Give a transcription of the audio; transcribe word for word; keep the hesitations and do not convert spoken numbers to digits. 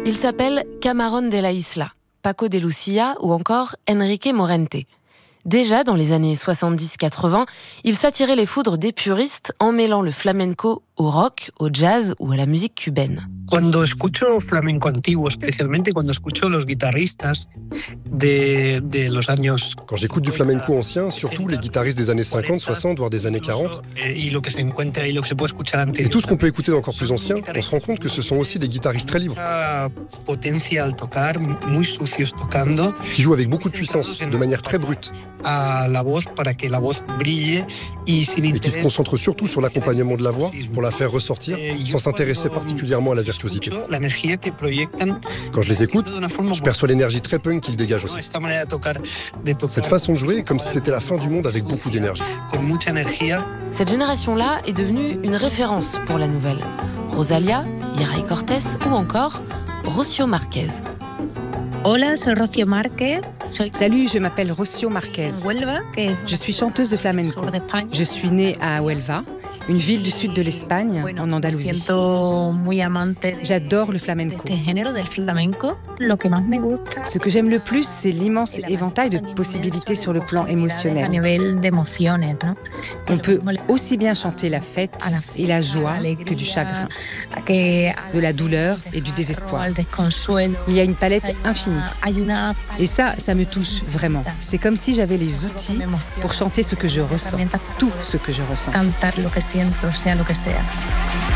Il s'appelle Camarón de la Isla, Paco de Lucia ou encore Enrique Morente. Déjà dans les années soixante-dix quatre-vingts, il s'attirait les foudres des puristes en mêlant le flamenco au rock, au jazz ou à la musique cubaine. Cuando escucho flamenco antiguo, especialmente cuando escucho los guitarristas de, de los años... Quand j'écoute du flamenco ancien, surtout les guitaristes des années cinquante, soixante, voire des années quarante, y lo que se encuentra y lo que se puede escuchar antes. Et tout ce qu'on peut écouter d'encore plus ancien, on se rend compte que ce sont aussi des guitaristes très libres, Potencia al tocar, muy sucios tocando, qui jouent avec beaucoup de puissance, de manière très brute, a la voz para que la voz brille y sin et qui se interés. concentrent surtout sur l'accompagnement de la voix pour la faire ressortir, sans s'intéresser particulièrement à la virtuosité. La energía que proyectan Quand je les écoute, de una forma je perçois l'énergie très punk qu'ils dégagent aussi. esta manera de tocar, de tocar Cette façon de jouer est comme si c'était la fin du monde avec beaucoup d'énergie. con mucha energía. Cette génération-là est devenue une référence pour la nouvelle. Rosalía, Iraí Cortés ou encore Rocío Márquez. Hola, soy Rocío Márquez. Soy Salut, je m'appelle Rocío Márquez. Huelva, que Je suis chanteuse de flamenco. sur d'Espagne. Je suis née à Huelva, une ville du sud de l'Espagne, Bueno, en me Andalousie. siento muy amante de, J'adore le de flamenco. este género del flamenco. Lo que más me gusta Ce que j'aime le plus, c'est l'immense éventail de possibilités sur le plan a émotionnel. nivel de emociones, ¿no? On peut aussi bien chanter la fête et la joie que du chagrin, que de la douleur et du désespoir. al desconsuelo. Il y a une palette infinie. Hay una Et ça, ça me touche vraiment. C'est comme si j'avais les outils pour chanter ce que je ressens, tout ce que je ressens. cantar lo que siento, sea lo que sea.